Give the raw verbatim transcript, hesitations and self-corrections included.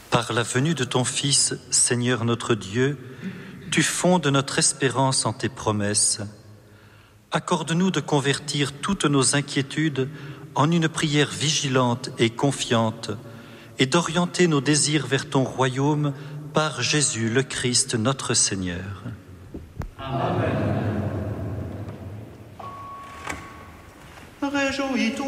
Par la venue de ton Fils, Seigneur notre Dieu, tu fondes notre espérance en tes promesses. Accorde-nous de convertir toutes nos inquiétudes en une prière vigilante et confiante et d'orienter nos désirs vers ton royaume par Jésus le Christ notre Seigneur. Amen. Réjouis-toi.